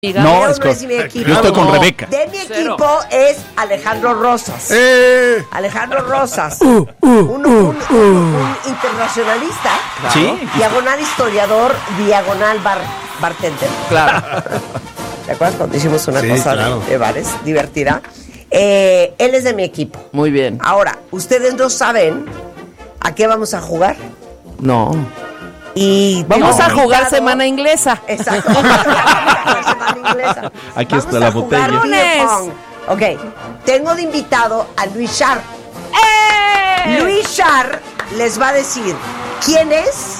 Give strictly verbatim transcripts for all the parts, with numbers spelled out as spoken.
No, es, no es mi equipo. Yo estoy con no. Rebeca. De mi equipo Cero. Es Alejandro Rosas. Eh. Alejandro Rosas. Uh, uh, un, un, uh, un, un internacionalista. Claro. Sí. Diagonal historiador, diagonal bar, bartender. Claro. ¿Te acuerdas cuando hicimos una sí, cosa claro. de bares divertida? Eh, él es de mi equipo. Muy bien. Ahora, ustedes no saben a qué vamos a jugar. No. Y vamos a jugar invitado, semana inglesa. Exacto. Semana inglesa. Aquí vamos está la botella. Ok, tengo de invitado a Luis Char. ¡Eh! Luis Char les va a decir quién es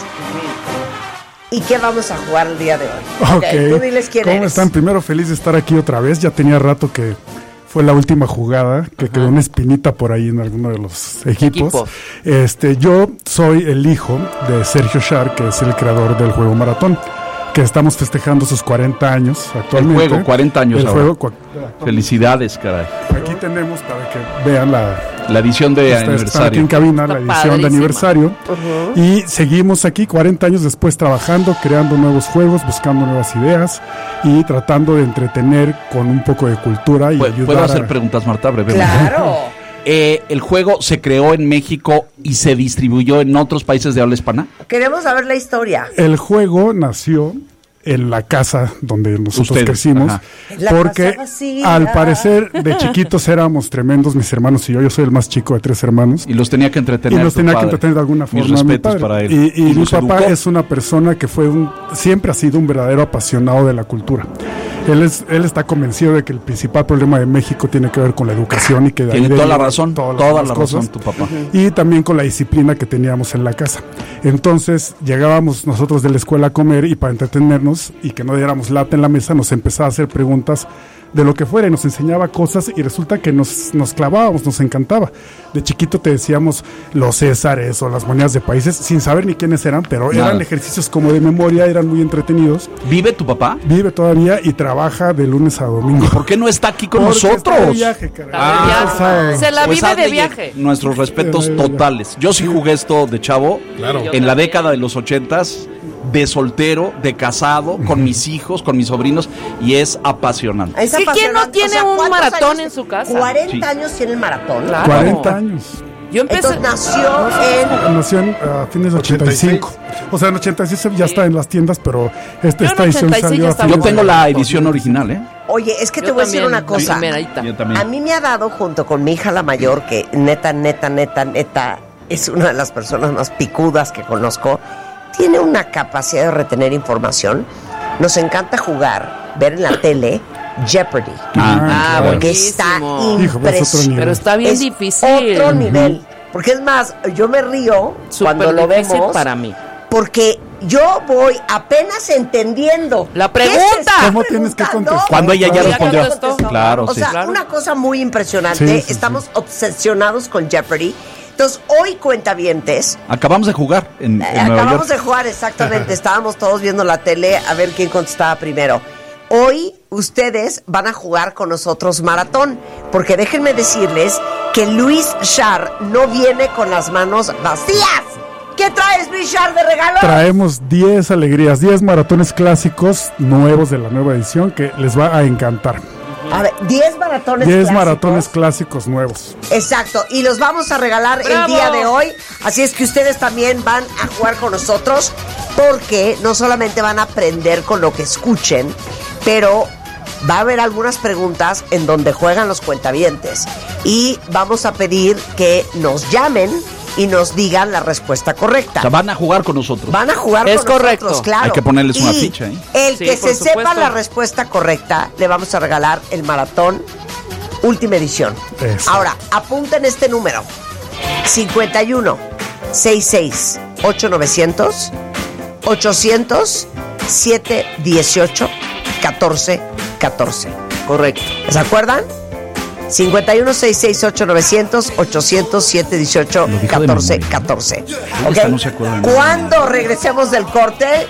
y qué vamos a jugar el día de hoy. Ok, okay tú diles quién ¿Cómo eres? están? Primero, feliz de estar aquí otra vez. Ya tenía rato que fue la última jugada, que Ajá. quedó una espinita por ahí en alguno de los equipos. Equipo. Este, yo soy el hijo de Sergio Char, que es el creador del juego Maratón, que estamos festejando sus cuarenta años actualmente. El juego, cuarenta años el ahora. Juego, cu- Felicidades, caray. Aquí tenemos para que vean la... La edición de está, aniversario. Está aquí en cabina, la edición Padrísima. de aniversario. Uh-huh. Y seguimos aquí cuarenta años después trabajando, creando nuevos juegos, buscando nuevas ideas y tratando de entretener con un poco de cultura y ¿Puedo, ayudar ¿puedo hacer a... preguntas, Marta, brevemente? Claro. Eh, ¿El juego se creó en México y se distribuyó en otros países de habla hispana? Queremos saber la historia. El juego nació en la casa donde nosotros Ustedes, crecimos, la porque al parecer de chiquitos éramos tremendos mis hermanos y yo, yo soy el más chico de tres hermanos. Y los tenía que entretener. Y los tenía padre. que entretener de alguna forma. Mis respetos mi para él. Y, y, ¿Y mi papá educó? es una persona que fue un, siempre ha sido un verdadero apasionado de la cultura. Él es, él está convencido de que el principal problema de México tiene que ver con la educación y que de Tiene ahí toda de la razón, todas toda las la cosas. razón tu papá. Uh-huh. Y también con la disciplina que teníamos en la casa. Entonces llegábamos nosotros de la escuela a comer y para entretenernos y que no diéramos lata en la mesa nos empezaba a hacer preguntas de lo que fuera y nos enseñaba cosas y resulta que nos, nos clavábamos, nos encantaba. De chiquito te decíamos los Césares o las monedas de países sin saber ni quiénes eran, pero Nada. eran ejercicios como de memoria, eran muy entretenidos. ¿Vive tu papá? Vive todavía y trabaja de lunes a domingo. ¿Por qué no está aquí con Porque nosotros? Está de viaje, caray. Ah, se la pues vive de viaje. Nuestros respetos sí, totales. Yo sí jugué esto de chavo, claro. en la década de los ochentas, de soltero, de casado, con mis hijos, con mis sobrinos, y es apasionante. Es ¿Sí, ¿Quién no tiene o sea, un maratón años? en su casa? cuarenta Sí. años tiene el maratón. Claro. cuarenta años. Yo empecé. Entonces nació en... Nació en uh, fines de ochenta y cinco. O sea, en ochenta y seis ya está en las tiendas, pero este, esta edición salió a Yo tengo la edición original, ¿eh? Oye, es que Yo te voy también, a decir una cosa. Yo también. A mí me ha dado, junto con mi hija la mayor, que neta, neta, neta, neta, es una de las personas más picudas que conozco, tiene una capacidad de retener información. Nos encanta jugar, ver en la tele Jeopardy. Ah, claro. Porque está Hijo, pues, otro impresionante. nivel. Pero está bien Es difícil. Otro nivel. Porque es más, yo me río Súper cuando lo difícil vemos. para mí. Porque yo voy apenas entendiendo. La ¿Qué se pregunta? está ¿Cómo tienes que preguntando? contestar? Cuando ella ya Ya respondió. contestó. Claro, O sí. sea, Claro. una cosa muy impresionante. Sí, sí, Estamos sí. obsesionados con Jeopardy. Entonces, hoy, cuentavientes, Acabamos de jugar en, en eh, Nueva acabamos York. de jugar exactamente. Estábamos todos viendo la tele a ver quién contestaba primero. Hoy ustedes van a jugar con nosotros maratón, porque déjenme decirles que Luis Char no viene con las manos vacías. ¿Qué traes, Luis Char, de regalo? Traemos diez alegrías, diez maratones clásicos nuevos de la nueva edición que les va a encantar. A ver, diez maratones diez clásicos. maratones clásicos nuevos. Exacto, y los vamos a regalar ¡Bravo! el día de hoy. Así es que ustedes también van a jugar con nosotros, porque no solamente van a aprender con lo que escuchen, pero va a haber algunas preguntas en donde juegan los cuentavientes. Y vamos a pedir que nos llamen y nos digan la respuesta correcta. O sea, van a jugar con nosotros. Van a jugar Es con correcto. nosotros, claro. Hay que ponerles una Y ficha, ¿eh? el Sí, que por se sepa supuesto. la respuesta correcta, le vamos a regalar el maratón última edición. Eso. Ahora, apunten este número: cincuenta y uno, sesenta y seis, ocho novecientos, ochocientos, siete dieciocho, catorce catorce. Correcto. ¿Se acuerdan? cincuenta y uno, sesenta y seis, ocho novecientos, ochocientos, siete dieciocho, Lo dijo de catorce memoria. catorce. ¿Dónde está? No se acuerda de memoria. Cuando regresemos del corte,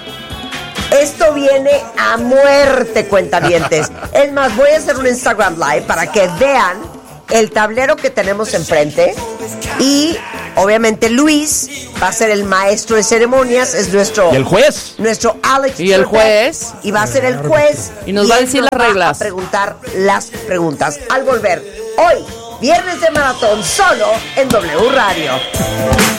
esto viene a muerte, cuentavientes. Es más, voy a hacer un Instagram Live para que vean el tablero que tenemos enfrente y obviamente Luis va a ser el maestro de ceremonias, es nuestro Y el juez. nuestro Alex Y el Trebek, juez. y va a ser el juez Y nos va a él decir nos las va reglas. a preguntar las preguntas al volver hoy viernes de maratón solo en W Radio.